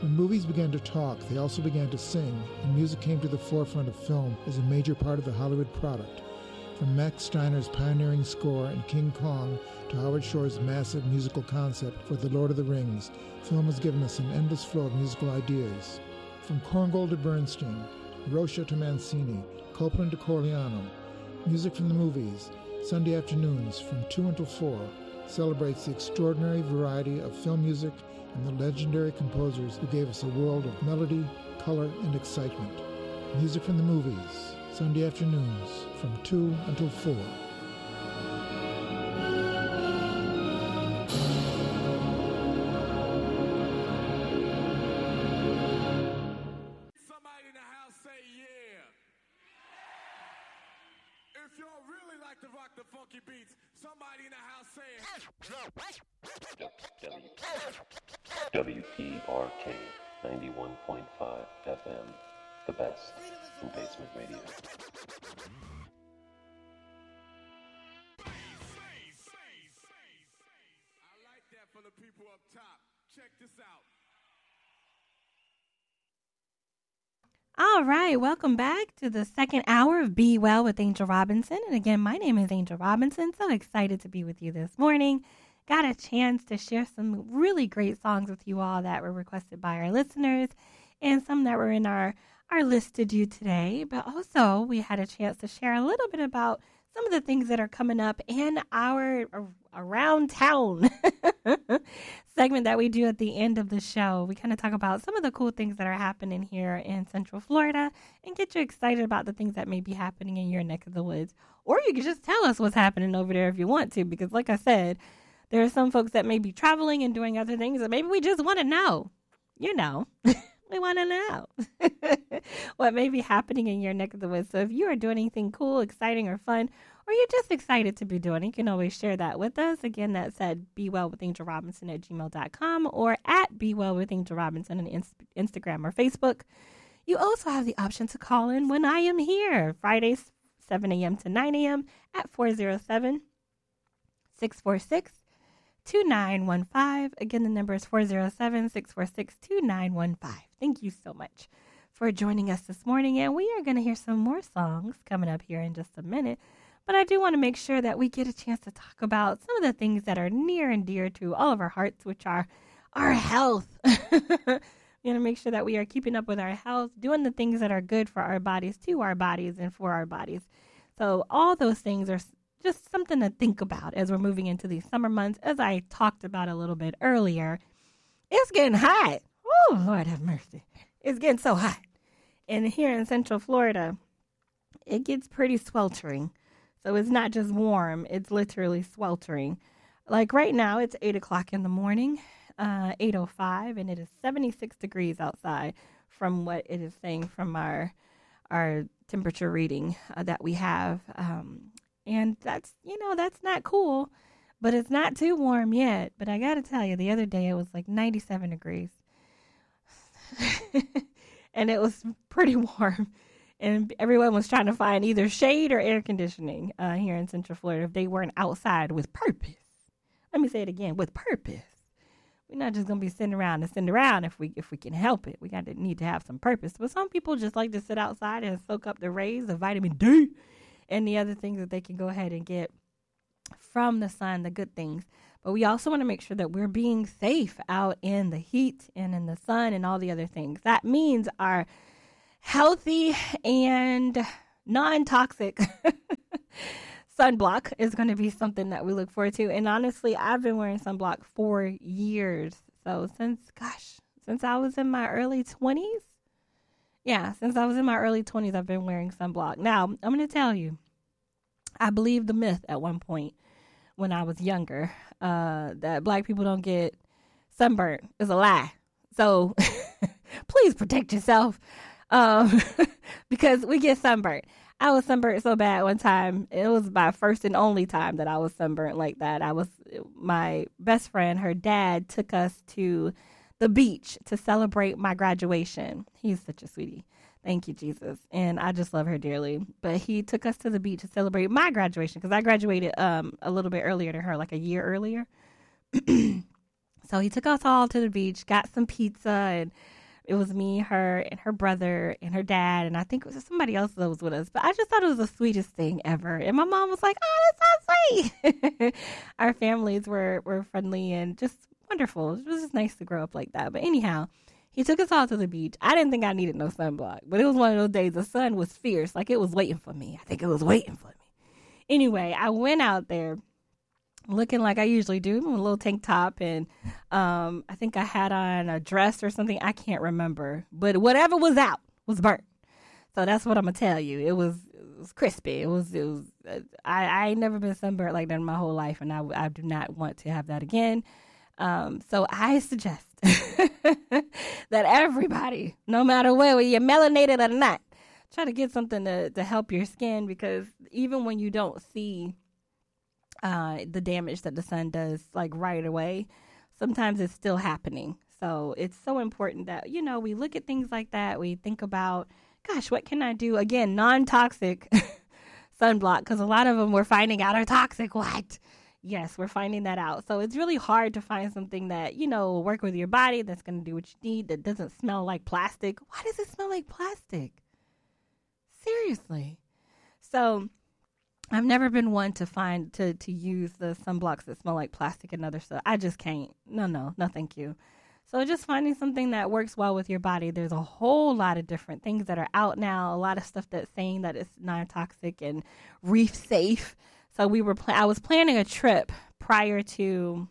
When movies began to talk, they also began to sing, and music came to the forefront of film as a major part of the Hollywood product. From Max Steiner's pioneering score in King Kong to Howard Shore's massive musical concept for The Lord of the Rings, film has given us an endless flow of musical ideas. From Korngold to Bernstein, Rocha to Mancini, Copland to Corigliano, music from the movies, Sunday afternoons from 2 until 4, celebrates the extraordinary variety of film music and the legendary composers who gave us a world of melody, color, and excitement. Music from the movies, Sunday afternoons from 2 until 4. Somebody in the house say yeah. If y'all really like to rock the funky beats, somebody in the house say WPRK 91.5 FM, the best in basement radio. I like that for the people up top. Check this out. All right, welcome back to the second hour of Be Well with Angel Robinson. And again, my name is Angel Robinson. So excited to be with you this morning. Got a chance to share some really great songs with you all that were requested by our listeners and some that were in our list to do today. But also, we had a chance to share a little bit about some of the things that are coming up in our Around Town segment that we do at the end of the show. We kind of talk about some of the cool things that are happening here in Central Florida and get you excited about the things that may be happening in your neck of the woods. Or you can just tell us what's happening over there if you want to, because like I said, there are some folks that may be traveling and doing other things, and maybe we just want to know. You know, we want to know what may be happening in your neck of the woods. So if you are doing anything cool, exciting, or fun, or you're just excited to be doing it, you can always share that with us. Again, that's at bewellwithangelrobinson@gmail.com or at bewellwithangelrobinson on Instagram or Facebook. You also have the option to call in when I am here, Fridays, 7 a.m. to 9 a.m. at 407-646-2915. Again, the number is 407-646-2915. Thank you so much for joining us this morning. And we are going to hear some more songs coming up here in just a minute. But I do want to make sure that we get a chance to talk about some of the things that are near and dear to all of our hearts, which are our health. We want to make sure that we are keeping up with our health, doing the things that are good for our bodies, to our bodies, and for our bodies. So all those things are just something to think about as we're moving into these summer months. As I talked about a little bit earlier, it's getting hot. Oh, Lord have mercy. It's getting so hot. And here in Central Florida, it gets pretty sweltering. So it's not just warm, it's literally sweltering. Like right now, it's 8 o'clock in the morning, 8:05, and it is 76 degrees outside from what it is saying from our temperature reading that we have. And that's not cool, but it's not too warm yet. But I got to tell you, the other day it was like 97 degrees. And it was pretty warm. And everyone was trying to find either shade or air conditioning here in Central Florida if they weren't outside with purpose. Let me say it again, with purpose. We're not just going to be sitting around if we can help it. We need to have some purpose. But some people just like to sit outside and soak up the rays of vitamin D and the other things that they can go ahead and get from the sun, the good things. But we also want to make sure that we're being safe out in the heat and in the sun and all the other things. That means our healthy and non-toxic sunblock is going to be something that we look forward to. And honestly, I've been wearing sunblock for years. So since I was in my early 20s. Yeah, since I was in my early 20s, I've been wearing sunblock. Now, I'm going to tell you, I believed the myth at one point when I was younger that black people don't get sunburnt. Is a lie. So please protect yourself. Because we get sunburnt. I was sunburnt so bad one time. It was my first and only time that I was sunburnt like that. My best friend, her dad took us to the beach to celebrate my graduation. He's such a sweetie. Thank you, Jesus. And I just love her dearly. But he took us to the beach to celebrate my graduation because I graduated a little bit earlier than her, like a year earlier. So he took us all to the beach, got some pizza, and it was me, her, and her brother, and her dad, and I think it was somebody else that was with us. But I just thought it was the sweetest thing ever. And my mom was like, oh, that's so sweet. Our families were friendly and just wonderful. It was just nice to grow up like that. But anyhow, he took us all to the beach. I didn't think I needed no sunblock, but it was one of those days the sun was fierce, like it was waiting for me. I think it was waiting for me. Anyway, I went out there looking like I usually do, with a little tank top, and I think I had on a dress or something. I can't remember, but whatever was out was burnt. So that's what I'm gonna tell you. It was crispy. It was. I ain't never been sunburnt like that in my whole life, and I do not want to have that again. So I suggest that everybody, no matter whether you're melanated or not, try to get something to help your skin, because even when you don't see the damage that the sun does like right away, sometimes it's still happening. So it's so important that, we look at things like that. We think about, gosh, what can I do? Again, non-toxic sunblock, because a lot of them we're finding out are toxic. What? Yes, we're finding that out. So it's really hard to find something that, will work with your body, that's going to do what you need, that doesn't smell like plastic. Why does it smell like plastic? Seriously. So I've never been one to use the sunblocks that smell like plastic and other stuff. I just can't. No, thank you. So just finding something that works well with your body. There's a whole lot of different things that are out now. A lot of stuff that's saying that it's non-toxic and reef safe. So I was planning a trip prior to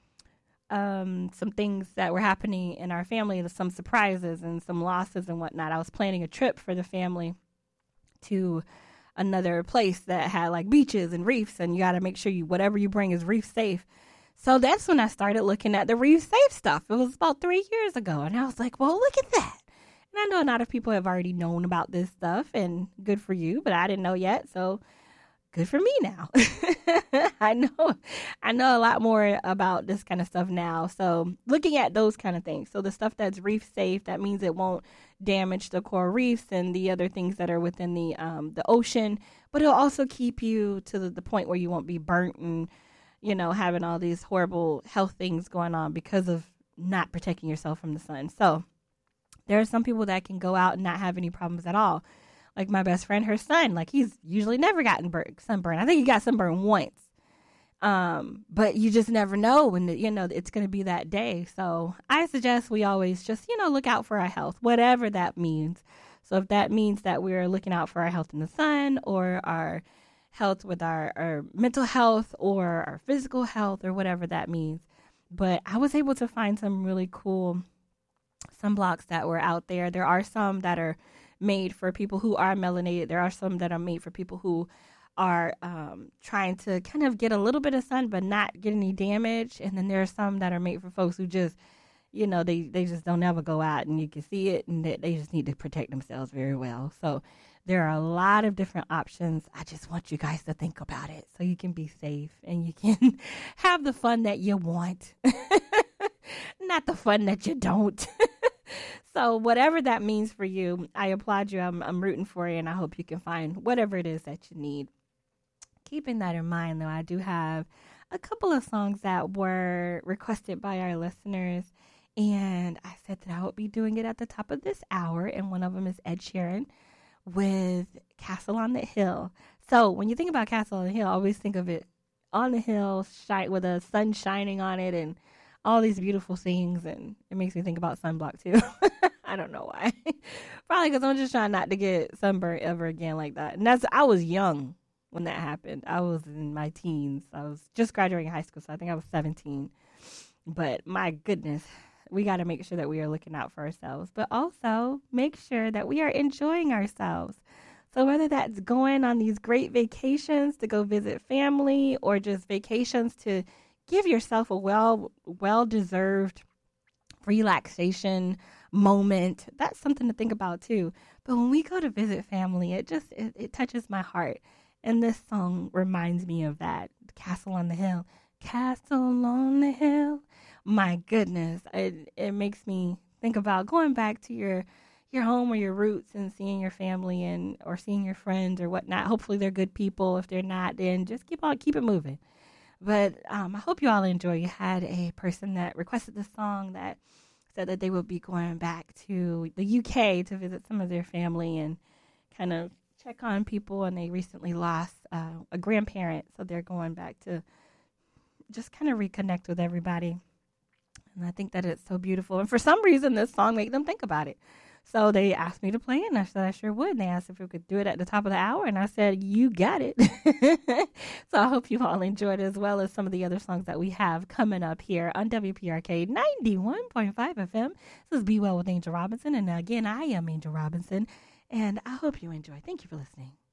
some things that were happening in our family, some surprises and some losses and whatnot. I was planning a trip for the family to another place that had like beaches and reefs, and you got to make sure whatever you bring is reef safe. So that's when I started looking at the reef safe stuff. It was about 3 years ago, and I was like, well, look at that. And I know a lot of people have already known about this stuff, and good for you, but I didn't know yet, so good for me now. I know a lot more about this kind of stuff now. So looking at those kind of things. So the stuff that's reef safe, that means it won't damage the coral reefs and the other things that are within the ocean, but it'll also keep you to the point where you won't be burnt and, having all these horrible health things going on because of not protecting yourself from the sun. So there are some people that can go out and not have any problems at all. Like my best friend, her son, like he's usually never gotten sunburned. I think he got sunburned once. But you just never know when, it's going to be that day. So I suggest we always just, look out for our health, whatever that means. So if that means that we're looking out for our health in the sun, or our health with our mental health, or our physical health, or whatever that means. But I was able to find some really cool sunblocks that were out there. There are some that are made for people who are melanated. There are some that are made for people who are trying to kind of get a little bit of sun but not get any damage. And then there are some that are made for folks who just, they just don't ever go out and you can see it, and they just need to protect themselves very well. So there are a lot of different options. I just want you guys to think about it so you can be safe and you can have the fun that you want, not the fun that you don't. So whatever that means for you, I applaud you. I'm rooting for you, and I hope you can find whatever it is that you need. Keeping that in mind, though, I do have a couple of songs that were requested by our listeners, and I said that I would be doing it at the top of this hour, and one of them is Ed Sheeran with Castle on the Hill. So when you think about Castle on the Hill, I always think of it on the hill, with the sun shining on it, and all these beautiful things, and it makes me think about sunblock too. I don't know why. Probably because I'm just trying not to get sunburned ever again like that. And I was young when that happened. I was in my teens. I was just graduating high school, so I think I was 17. But my goodness, we got to make sure that we are looking out for ourselves, but also make sure that we are enjoying ourselves. So whether that's going on these great vacations to go visit family, or just vacations to give yourself a well-deserved relaxation moment, that's something to think about too. But when we go to visit family, it touches my heart. And this song reminds me of that. Castle on the Hill. Castle on the Hill. My goodness. It makes me think about going back to your home or your roots and seeing your family or seeing your friends or whatnot. Hopefully they're good people. If they're not, then just keep it moving. But I hope you all enjoy. You had a person that requested this song that said that they will be going back to the UK to visit some of their family and kind of check on people. And they recently lost a grandparent, so they're going back to just kind of reconnect with everybody. And I think that it's so beautiful. And for some reason, this song made them think about it. So they asked me to play it, and I said I sure would. And they asked if we could do it at the top of the hour, and I said, you got it. So I hope you all enjoyed it, as well as some of the other songs that we have coming up here on WPRK 91.5 FM. This is Be Well with Angel Robinson. And again, I am Angel Robinson, and I hope you enjoy. Thank you for listening.